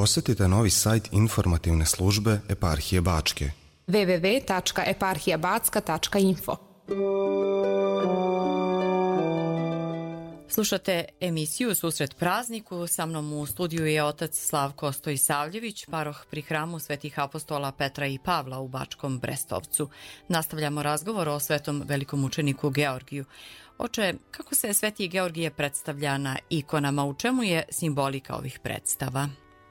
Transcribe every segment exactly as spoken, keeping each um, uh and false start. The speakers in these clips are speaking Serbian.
Posjetite novi sajt informativne službe Eparhije Bačke. w w w tačka eparhija backa tačka info. Slušate emisiju Susret prazniku. Sa mnom u studiju je otac Slavko Stojisavljević, paroh pri hramu svetih apostola Petra i Pavla u Bačkom Brestovcu. Nastavljamo razgovor o svetom velikom mučeniku Georgiju. Oče, kako se sveti Georgije predstavlja na ikonama? U čemu je simbolika ovih predstava?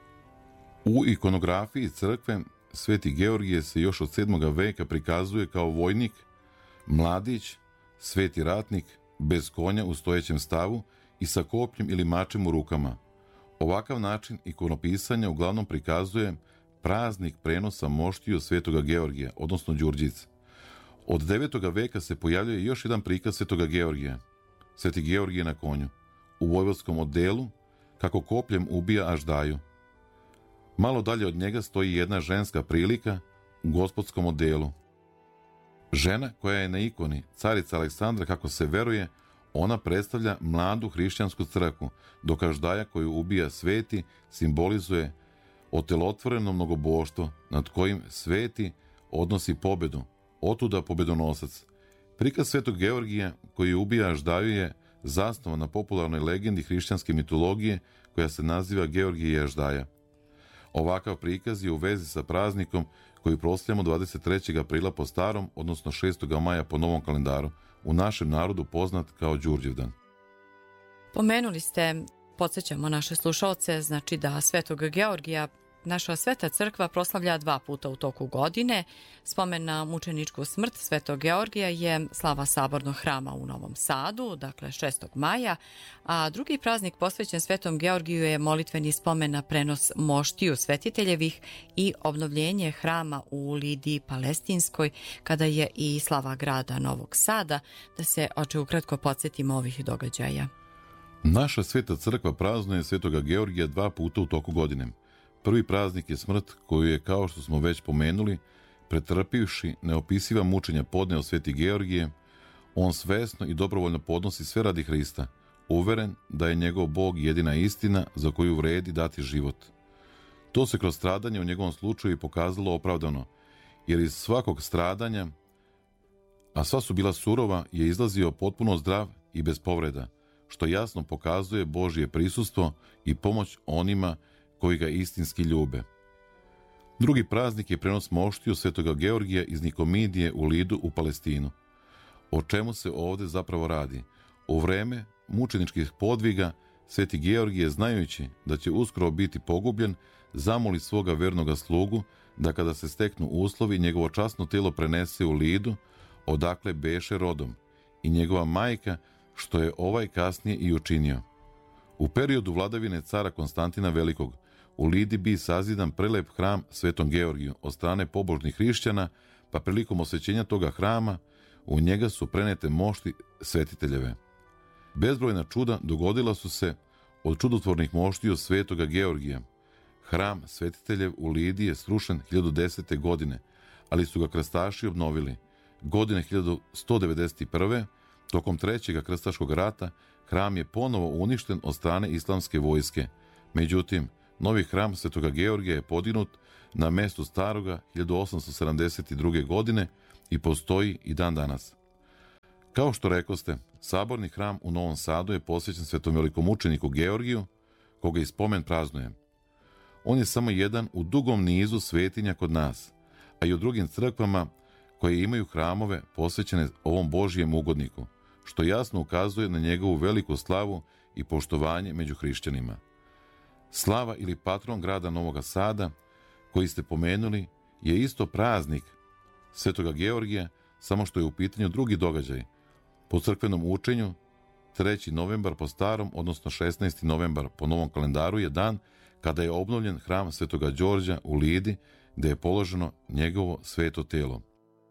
U ikonografiji crkve sveti Georgije se još od sedmoga veka prikazuje kao vojnik, mladić, sveti ratnik, bez konja u stojećem stavu i sa kopljem ili mačem u rukama. Ovakav način ikonopisanja uglavnom prikazuje praznik prenosa moštiju svetoga Georgija, odnosno Đurđic. Od devetoga veka se pojavljuje još jedan prikaz svetoga Georgija, sveti Georgije na konju, u vojvodskom odelu, kako kopljem ubija Aždaju. Malo dalje od njega stoji jedna ženska prilika u gospodskom odelu. Žena koja je na ikoni, carica Aleksandra, kako se veruje, ona predstavlja mladu hrišćansku crkvu, dok Aždaja koju ubija sveti simbolizuje otelotvoreno mnogoboštvo nad kojim sveti odnosi pobedu, otuda pobedonosac. Prikaz svetog Georgija koji ubija Aždaju je zasnovan na popularnoj legendi hrišćanske mitologije koja se naziva Georgije i Aždaja. Ovakav prikaz je u vezi sa praznikom koji proslavljamo dvadeset trećeg aprila po starom, odnosno šestog maja po novom kalendaru, u našem narodu poznat kao Đurđevdan. Pomenuli ste, podsjećamo naše slušalce, znači da svetog Georgija naša sveta crkva proslavlja dva puta u toku godine. Spomen na mučeničku smrt svetog Georgija je slava sabornog hrama u Novom Sadu, dakle šestog maja, a drugi praznik posvećen svetom Georgiju je molitveni spomen na prenos moštiju svetiteljevih i obnovljenje hrama u Lidiji Palestinskoj, kada je i slava grada Novog Sada. Da se, oče, ukratko podsjetimo ovih događaja. Naša sveta crkva praznuje svetoga Georgija dva puta u toku godine. Prvi praznik je smrt koju je, kao što smo već pomenuli, pretrpivši neopisiva mučenja podneo sveti Georgije. On svesno i dobrovoljno podnosi sve radi Hrista, uveren da je njegov Bog jedina istina za koju vredi dati život. To se kroz stradanje u njegovom slučaju pokazalo opravdano, jer iz svakog stradanja, a sva su bila surova, je izlazio potpuno zdrav i bez povreda, što jasno pokazuje Božje prisustvo i pomoć onima koji ga istinski ljube. Drugi praznik je prenos moštiju svetoga Georgija iz Nikomidije u Lidu u Palestinu. O čemu se ovdje zapravo radi? U vreme mučeničkih podviga sveti Georgije, znajući da će uskoro biti pogubljen, zamoli svoga vernoga slugu da kada se steknu uslovi njegovo časno telo prenese u Lidu, odakle beše rodom, i njegova majka, što je ovaj kasnije i učinio. U periodu vladavine cara Konstantina Velikog u Lidi bi sazidan prelep hram svetom Georgiju od strane pobožnih hrišćana, pa prilikom osvećenja toga hrama u njega su prenete mošti svetiteljeve. Bezbrojna čuda dogodila su se od čudotvornih moštiju svetoga Georgija. Hram svetiteljev u Lidi je srušen hiljadu desete. godine, ali su ga krstaši obnovili. Godine hiljadu sto devedeset prve. tokom trećeg krstaškog rata, hram je ponovo uništen od strane islamske vojske. Međutim, novi hram svetoga Georgija je podignut na mestu staroga hiljadu osamsto sedamdeset druge. godine i postoji i dan danas. Kao što rekoste, saborni hram u Novom Sadu je posvećen svetom velikom mučeniku Georgiju, koga i spomen praznuje. On je samo jedan u dugom nizu svetinja kod nas, a i u drugim crkvama koje imaju hramove posvećene ovom Božijem ugodniku, što jasno ukazuje na njegovu veliku slavu i poštovanje među hrišćanima. Slava ili patron grada Novoga Sada, koji ste pomenuli, je isto praznik svetoga Georgija, samo što je u pitanju drugi događaj. Po crkvenom učenju, treći novembar po starom, odnosno šesnaesti novembar po novom kalendaru je dan kada je obnovljen hram svetoga Đorđa u Lidi, gde je položeno njegovo sveto telo.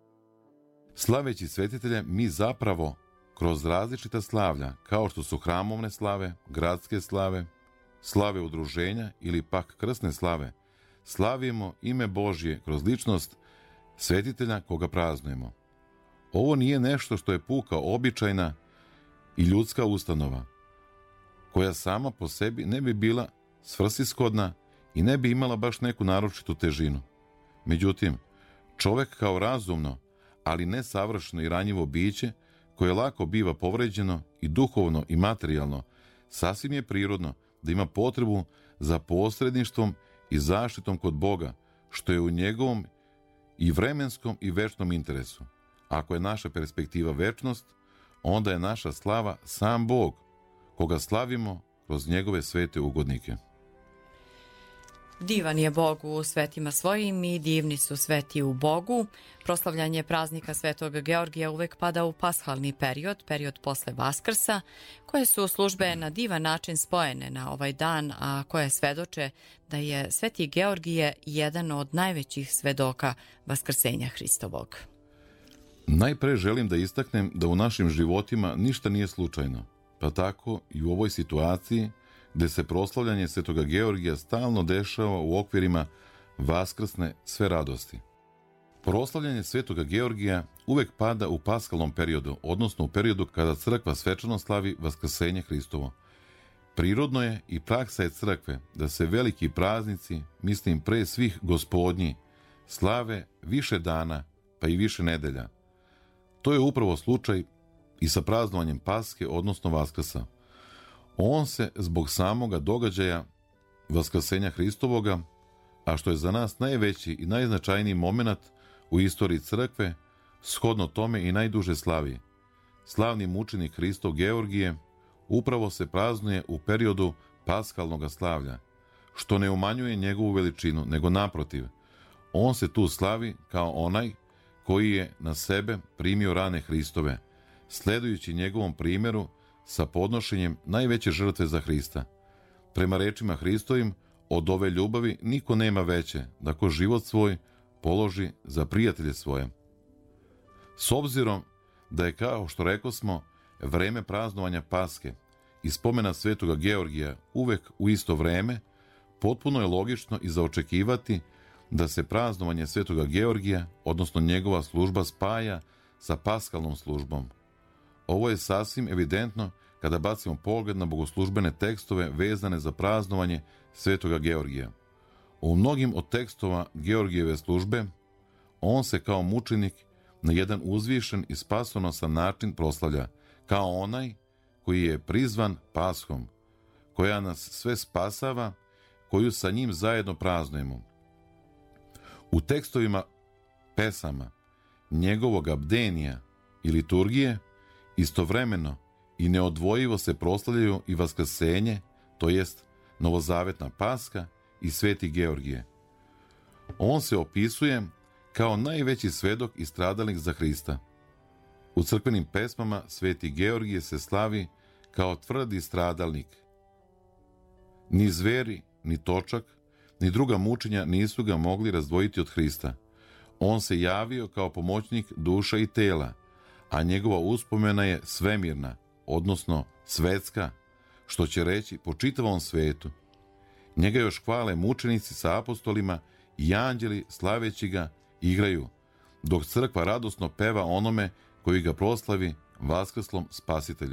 Slaveći svetitelje, mi zapravo kroz različita slavlja, kao što su hramovne slave, gradske slave, slave udruženja ili pak krsne slave, slavimo ime Božje kroz ličnost svetitelja koga praznujemo. Ovo nije nešto što je puka običajna i ljudska ustanova, koja sama po sebi ne bi bila svrsishodna i ne bi imala baš neku naročitu težinu. Međutim, čovek kao razumno, ali ne savršeno i ranjivo biće, koje lako biva povređeno i duhovno i materijalno, sasvim je prirodno da ima potrebu za posredništvom i zaštitom kod Boga, što je u njegovom i vremenskom i večnom interesu. Ako je naša perspektiva večnost, onda je naša slava sam Bog, koga slavimo kroz njegove svete ugodnike. Divan je Bog u svetima svojim i divni su sveti u Bogu. Proslavljanje praznika Svetog Georgija uvek pada u pashalni period, period posle Vaskrsa, koje su službe na divan način spojene na ovaj dan, a koje svedoče da je Sveti Georgije jedan od najvećih svedoka Vaskrsenja Hristovog. Najpre želim da istaknem da u našim životima ništa nije slučajno, pa tako i u ovoj situaciji gde se proslavljanje Svetoga Georgija stalno dešava u okvirima vaskrsne sve radosti. Proslavljanje Svetoga Georgija uvek pada u paskalnom periodu, odnosno u periodu kada crkva svečano slavi Vaskrsenje Hristovo. Prirodno je i praksa je crkve da se veliki praznici, mislim pre svih gospodnji, slave više dana, pa i više nedelja. To je upravo slučaj i sa praznovanjem Paske, odnosno Vaskrsa. On se zbog samoga događaja Vaskrsenja Hristovoga, a što je za nas najveći i najznačajniji moment u istoriji crkve, shodno tome i najduže slavi. Slavni mučenik Hristov Georgije upravo se praznuje u periodu paskalnog slavlja, što ne umanjuje njegovu veličinu, nego naprotiv, on se tu slavi kao onaj koji je na sebe primio rane Hristove, sledujući njegovom primjeru sa podnošenjem najveće žrtve za Hrista. Prema rečima Hristovim, od ove ljubavi niko nema veće, da ko život svoj položi za prijatelje svoje. S obzirom da je, kao što rekosmo, vreme praznovanja Paske i spomena Svetoga Georgija uvek u isto vreme, potpuno je logično i za očekivati da se praznovanje Svetoga Georgija, odnosno njegova služba, spaja sa paskalnom službom. Ovo je sasvim evidentno kada bacimo pogled na bogoslužbene tekstove vezane za praznovanje Svetoga Georgija. U mnogim od tekstova Georgijeve službe on se kao mučenik na jedan uzvišen i spasonosan način proslavlja, kao onaj koji je prizvan Paschom, koja nas sve spasava, koju sa njim zajedno praznujemo. U tekstovima pesama njegovog abdenija i liturgije istovremeno i neodvojivo se proslavljaju i Vaskrsenje, to jest novozavetna Paska i Sveti Georgije. On se opisuje kao najveći svedok i stradalnik za Hrista. U crkvenim pesmama Sveti Georgije se slavi kao tvrdi stradalnik. Ni zveri, ni točak, ni druga mučenja nisu ga mogli razdvojiti od Hrista. On se javio kao pomoćnik duša i tela, a njegova uspomena je svemirna, odnosno svetska, što će reći po čitavom svetu. Njega još hvale mučenici sa apostolima i anđeli slaveći ga igraju, dok crkva radosno peva onome koji ga proslavi vaskrslom spasitelju.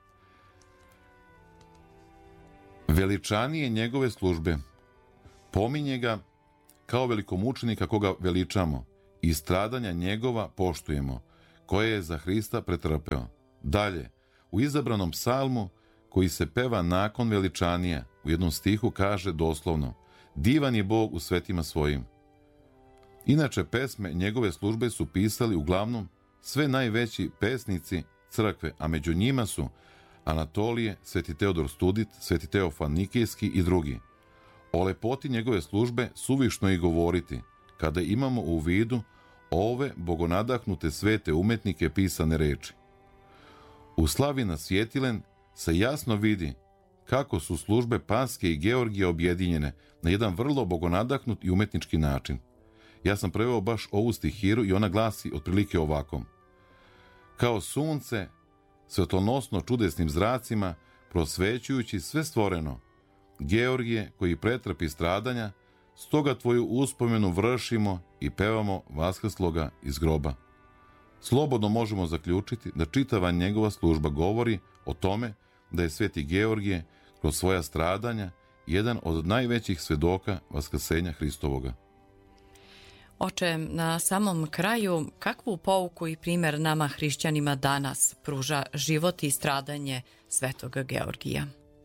Veličanije njegove službe pominje ga kao velikomučenika koga veličamo i stradanja njegova poštujemo, koje je za Hrista pretrpeo. Dalje, u izabranom psalmu koji se peva nakon veličanija, u jednom stihu kaže doslovno: divan je Bog u svetima svojim. Inače, pesme njegove službe su pisali uglavnom sve najveći pesnici crkve, a među njima su Anatolije, Sveti Teodor Studit, Sveti Teofan Nikejski i drugi. O lepoti njegove službe suvišno je i govoriti, kada imamo u vidu ove bogonadahnute svete umetnike pisane reči. U slavi na Svjetilen se jasno vidi kako su službe Paske i Georgije objedinjene na jedan vrlo bogonadahnut i umetnički način. Ja sam preveo baš ovu stihiru i ona glasi otprilike ovako: kao sunce, svjetlonosno čudesnim zracima, prosvećujući sve stvoreno, Georgije koji pretrpi stradanja, stoga tvoju uspomenu vršimo i pevamo vaskrsloga iz groba. Slobodno možemo zaključiti da čitava njegova služba govori o tome da je Sveti Georgije kroz svoja stradanja jedan od najvećih svedoka vaskrsenja Hristovoga. Oče, na samom kraju, kakvu pouku i primjer nama hrišćanima danas pruža život i stradanje Svetoga Georgija?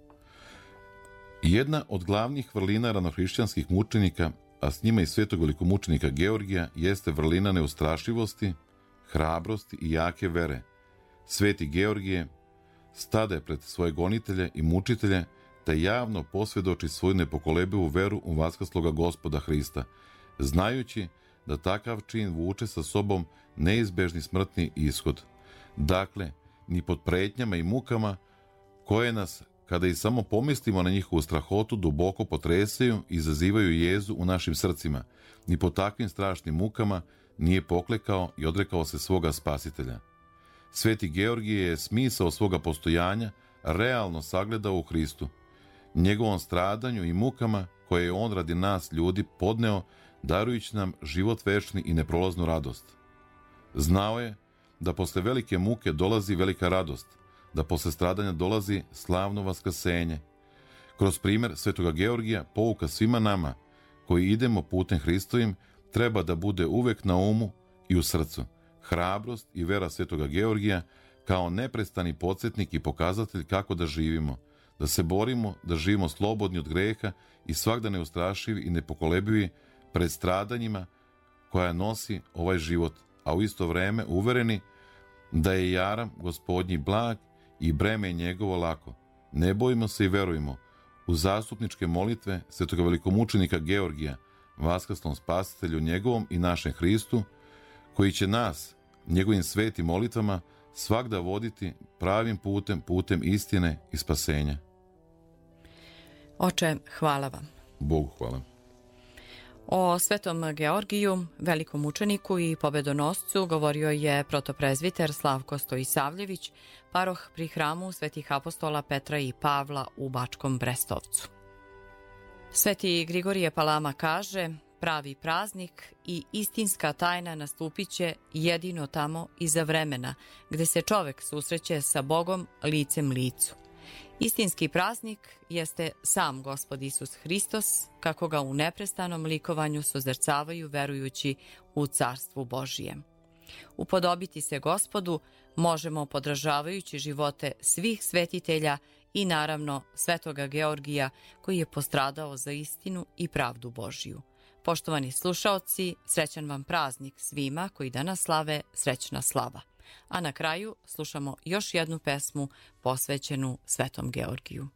Jedna od glavnih vrlina ranohrišćanskih mučenika, a s njima i svetog velikomučenika Georgija, jeste vrlina neustrašivosti, hrabrosti i jake vere. Sveti Georgije stade pred svoje gonitelje i mučitelje, te javno posvjedoči svoju nepokolebivu veru u vaskrsloga Gospoda Hrista, znajući da takav čin vuče sa sobom neizbežni smrtni ishod. Dakle, ni pod pretnjama i mukama koje nas, kada i samo pomislimo na njihovu strahotu, duboko potresaju i izazivaju jezu u našim srcima, ni po takvim strašnim mukama nije poklekao i odrekao se svoga spasitelja. Sveti Georgije je smisao svoga postojanja realno sagledao u Hristu, njegovom stradanju i mukama koje je on radi nas ljudi podneo, darujući nam život večni i neprolaznu radost. Znao je da posle velike muke dolazi velika radost, da posle stradanja dolazi slavno vaskrsenje. Kroz primjer svetoga Georgija pouka svima nama koji idemo putem Hristovim treba da bude uvek na umu i u srcu. Hrabrost i vera svetoga Georgija kao neprestani podsjetnik i pokazatelj kako da živimo, da se borimo, da živimo slobodni od greha i svagda neustrašivi i nepokolebivi pred stradanjima koja nosi ovaj život, a u isto vreme uvereni da je jaram Gospodnji blag i breme njegovo lako. Ne bojimo se i verujemo u zastupničke molitve svetoga velikomučenika Georgija, vaskrslom spasitelju njegovom i našem Hristu, koji će nas, njegovim svetim molitvama, svagda voditi pravim putem, putem istine i spasenja. Oče, hvala vam. Bogu hvala. O Svetom Georgiju, velikom učeniku i pobedonoscu, govorio je protoprezbiter Slavko Stojisavljević, paroh pri hramu svetih apostola Petra i Pavla u Bačkom Brestovcu. Sveti Grigorije Palama kaže: pravi praznik i istinska tajna nastupit će jedino tamo iza vremena, gde se čovek susreće sa Bogom licem licu. Istinski praznik jeste sam Gospod Isus Hristos, kako ga u neprestanom likovanju sozrcavaju verujući u Carstvu Božije. Upodobiti se Gospodu možemo podražavajući živote svih svetitelja i naravno Svetoga Georgija, koji je postradao za istinu i pravdu Božiju. Poštovani slušaoci, srećan vam praznik svima koji danas slave srećna slava. A na kraju slušamo još jednu pesmu posvećenu Svetom Georgiju.